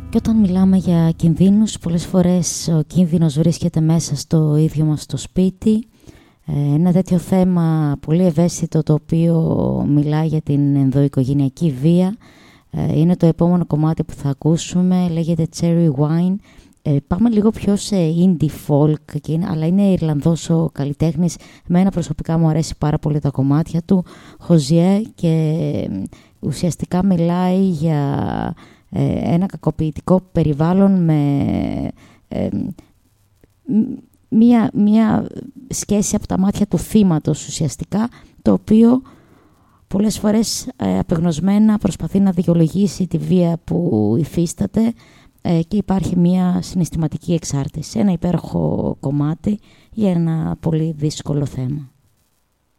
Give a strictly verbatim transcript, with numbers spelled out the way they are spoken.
Και όταν μιλάμε για κινδύνους, πολλές φορές ο κίνδυνος βρίσκεται μέσα στο ίδιο μας το σπίτι. Ένα τέτοιο θέμα πολύ ευαίσθητο, το οποίο μιλάει για την ενδοοικογενειακή βία, είναι το επόμενο κομμάτι που θα ακούσουμε, λέγεται Cherry Wine. Πάμε λίγο πιο σε indie folk, αλλά είναι Ιρλανδός ο καλλιτέχνης. Εμένα προσωπικά μου αρέσει πάρα πολύ τα κομμάτια του, Χοζιέ, και ουσιαστικά μιλάει για ένα κακοποιητικό περιβάλλον με ε, μία, μία σχέση από τα μάτια του θύματος ουσιαστικά, το οποίο πολλές φορές ε, απεγνωσμένα προσπαθεί να δικαιολογήσει τη βία που υφίσταται, ε, και υπάρχει μία συναισθηματική εξάρτηση. Ένα υπέροχο κομμάτι για ένα πολύ δύσκολο θέμα.